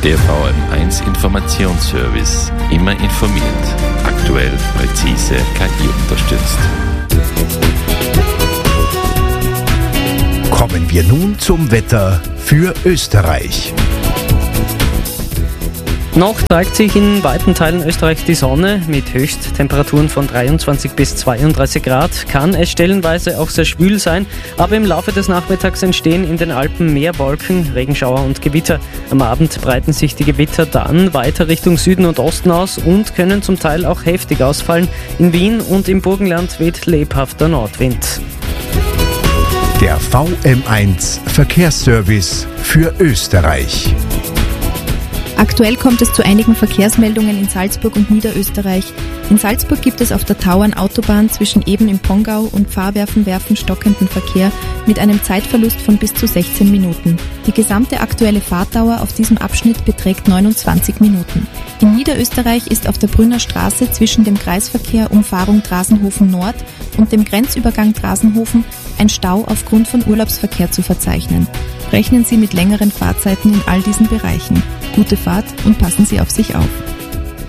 Der VM1 Informationsservice. Immer informiert. Aktuell, präzise, KI unterstützt. Kommen wir nun zum Wetter für Österreich. Noch zeigt sich in weiten Teilen Österreichs die Sonne. Mit Höchsttemperaturen von 23 bis 32 Grad kann es stellenweise auch sehr schwül sein, aber im Laufe des Nachmittags entstehen in den Alpen mehr Wolken, Regenschauer und Gewitter. Am Abend breiten sich die Gewitter dann weiter Richtung Süden und Osten aus und können zum Teil auch heftig ausfallen. In Wien und im Burgenland weht lebhafter Nordwind. Der VM1 Verkehrsservice für Österreich. Aktuell kommt es zu einigen Verkehrsmeldungen in Salzburg und Niederösterreich. In Salzburg gibt es auf der Tauernautobahn zwischen Eben im Pongau und Pfarrwerfen stockenden Verkehr mit einem Zeitverlust von bis zu 16 Minuten. Die gesamte aktuelle Fahrtdauer auf diesem Abschnitt beträgt 29 Minuten. In Niederösterreich ist auf der Brünner Straße zwischen dem Kreisverkehr Umfahrung Drasenhofen Nord und dem Grenzübergang Drasenhofen ein Stau aufgrund von Urlaubsverkehr zu verzeichnen. Rechnen Sie mit längeren Fahrzeiten in all diesen Bereichen. Gute Fahrt und passen Sie auf sich auf.